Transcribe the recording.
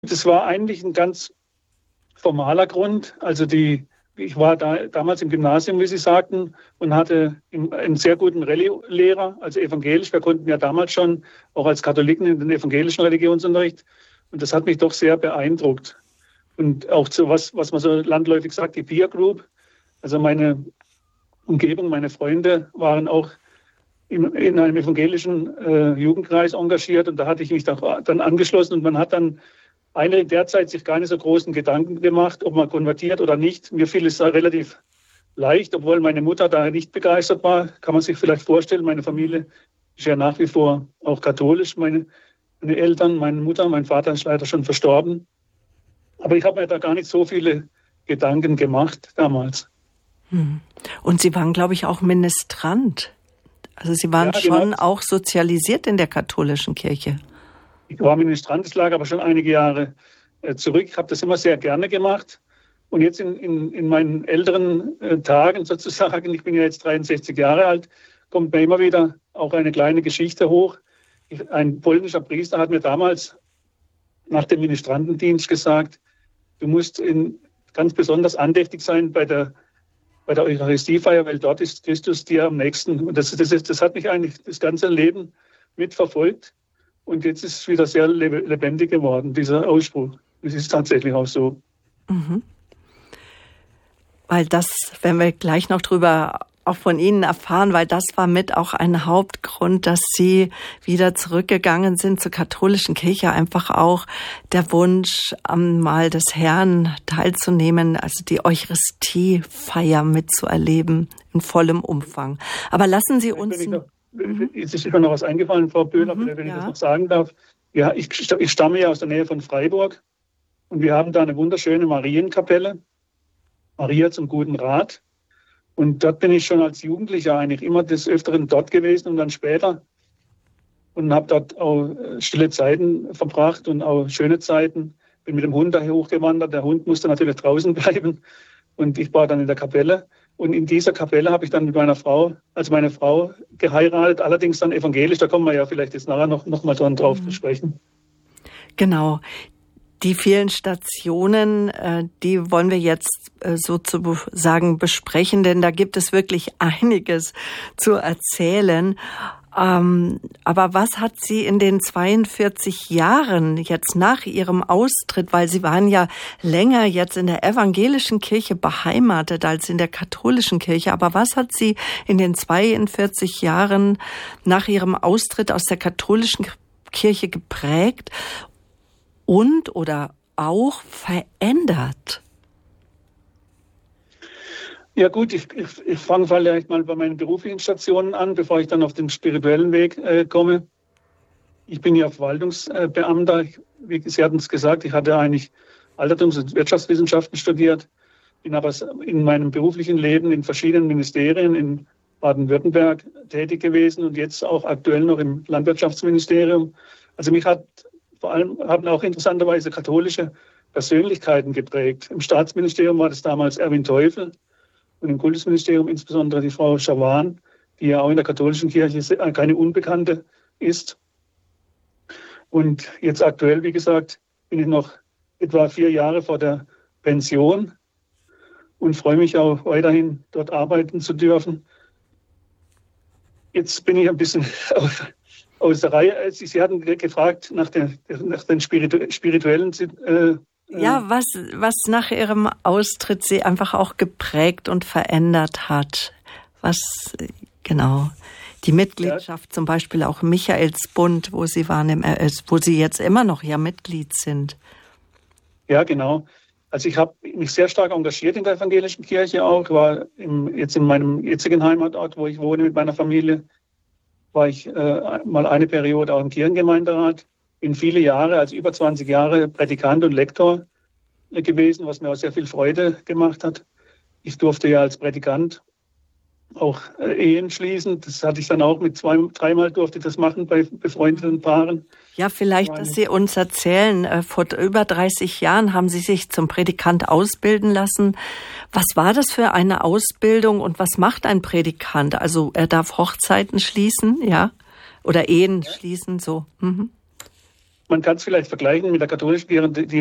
Das war eigentlich ein ganz formaler Grund. Also ich war damals im Gymnasium, wie Sie sagten, und hatte einen sehr guten Rallye-Lehrer, also evangelisch. Wir konnten ja damals schon auch als Katholiken in den evangelischen Religionsunterricht. Und das hat mich doch sehr beeindruckt. Und auch so was man so landläufig sagt, die Peer Group. Also meine Umgebung, meine Freunde waren auch in einem evangelischen Jugendkreis engagiert. Und da hatte ich mich dann angeschlossen. Und man hat dann in der Zeit sich keine so großen Gedanken gemacht, ob man konvertiert oder nicht. Mir fiel es relativ leicht, obwohl meine Mutter da nicht begeistert war. Kann man sich vielleicht vorstellen, meine Familie ist ja nach wie vor auch katholisch. Meine Eltern, meine Mutter, mein Vater ist leider schon verstorben. Aber ich habe mir da gar nicht so viele Gedanken gemacht damals. Und Sie waren, glaube ich, auch Ministrant. Also Sie waren schon auch sozialisiert in der katholischen Kirche. Ich war Ministrant, das lag aber schon einige Jahre zurück. Ich habe das immer sehr gerne gemacht. Und jetzt in meinen älteren Tagen sozusagen, ich bin ja jetzt 63 Jahre alt, kommt mir immer wieder auch eine kleine Geschichte hoch. Ein polnischer Priester hat mir damals nach dem Ministrantendienst gesagt, du musst ganz besonders andächtig sein bei der Eucharistiefeier, weil dort ist Christus dir am nächsten. Und das hat mich eigentlich das ganze Leben mitverfolgt. Und jetzt ist es wieder sehr lebendig geworden, dieser Ausspruch. Es ist tatsächlich auch so. Mhm. Weil das, wenn wir gleich noch drüber auch von Ihnen erfahren, weil das war mit auch ein Hauptgrund, dass Sie wieder zurückgegangen sind zur katholischen Kirche, einfach auch der Wunsch, am Mahl des Herrn teilzunehmen, also die Eucharistiefeier mitzuerleben in vollem Umfang. Aber lassen Sie uns... Jetzt ist mir noch was eingefallen, Frau Böhler, wenn ich das noch sagen darf. Ja, ich stamme ja aus der Nähe von Freiburg und wir haben da eine wunderschöne Marienkapelle, Maria zum guten Rat. Und dort bin ich schon als Jugendlicher eigentlich immer des Öfteren dort gewesen und dann später und habe dort auch stille Zeiten verbracht und auch schöne Zeiten. Bin mit dem Hund da hochgewandert. Der Hund musste natürlich draußen bleiben und ich war dann in der Kapelle. Und in dieser Kapelle habe ich dann mit meine Frau geheiratet, allerdings dann evangelisch. Da kommen wir ja vielleicht jetzt nachher noch mal drauf zu sprechen. Genau. Die vielen Stationen, die wollen wir jetzt sozusagen besprechen, denn da gibt es wirklich einiges zu erzählen. Aber was hat Sie in den 42 Jahren jetzt nach Ihrem Austritt, weil Sie waren ja länger jetzt in der evangelischen Kirche beheimatet als in der katholischen Kirche, aber was hat Sie in den 42 Jahren nach Ihrem Austritt aus der katholischen Kirche geprägt und oder auch verändert? Ja gut, ich fange vielleicht mal bei meinen beruflichen Stationen an, bevor ich dann auf den spirituellen Weg komme. Ich bin ja Verwaltungsbeamter. Wie Sie hatten es gesagt, ich hatte eigentlich Altertums- und Wirtschaftswissenschaften studiert, bin aber in meinem beruflichen Leben in verschiedenen Ministerien in Baden-Württemberg tätig gewesen und jetzt auch aktuell noch im Landwirtschaftsministerium. Also mich haben auch interessanterweise katholische Persönlichkeiten geprägt. Im Staatsministerium war das damals Erwin Teufel. Und im Kultusministerium insbesondere die Frau Schawan, die ja auch in der katholischen Kirche keine Unbekannte ist. Und jetzt aktuell, wie gesagt, bin ich noch etwa 4 Jahre vor der Pension und freue mich auch weiterhin dort arbeiten zu dürfen. Jetzt bin ich ein bisschen aus der Reihe. Sie hatten gefragt nach den spirituellen ja, was nach Ihrem Austritt Sie einfach auch geprägt und verändert hat. Was, genau, die Mitgliedschaft zum Beispiel auch im Michaelsbund, wo Sie waren, wo Sie jetzt immer noch ja Mitglied sind. Ja, genau. Also ich habe mich sehr stark engagiert in der evangelischen Kirche auch. Ich war jetzt in meinem jetzigen Heimatort, wo ich wohne mit meiner Familie, war ich mal eine Periode auch im Kirchengemeinderat. Bin viele Jahre, also über 20 Jahre Prädikant und Lektor gewesen, was mir auch sehr viel Freude gemacht hat. Ich durfte ja als Prädikant auch Ehen schließen. Das hatte ich dann auch dreimal durfte ich das machen bei befreundeten Paaren. Ja, vielleicht, dass Sie uns erzählen, vor über 30 Jahren haben Sie sich zum Prädikant ausbilden lassen. Was war das für eine Ausbildung und was macht ein Prädikant? Also er darf Hochzeiten schließen, ja? Oder Ehen schließen, so. Mhm. man kann es vielleicht vergleichen mit der katholischen Kirche, die